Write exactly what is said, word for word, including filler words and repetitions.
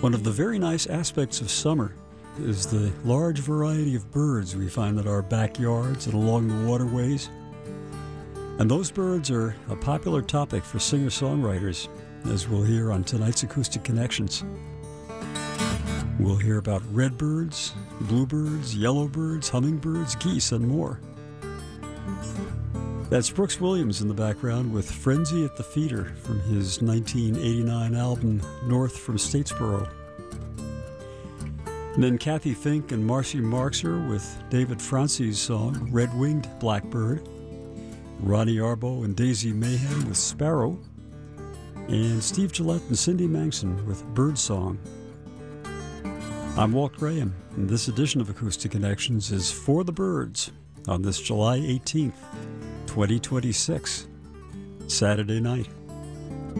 One of the very nice aspects of summer is the large variety of birds we find in our backyards and along the waterways. And those birds are a popular topic for singer-songwriters, as we'll hear on tonight's Acoustic Connections. We'll hear about redbirds, bluebirds, yellowbirds, hummingbirds, geese, and more. That's Brooks Williams in the background with Frenzy at the Feeder from his nineteen eighty-nine album North from Statesboro. And then Kathy Fink and Marcy Marxer with David Francey's song Red-Winged Blackbird, Ronnie Arbo and Daisy Mayhem with Sparrow, and Steve Gillette and Cindy Mangson with Birdsong. I'm Walt Graham, and this edition of Acoustic Connections is For the Birds on this July eighteenth, twenty twenty-six, Saturday night.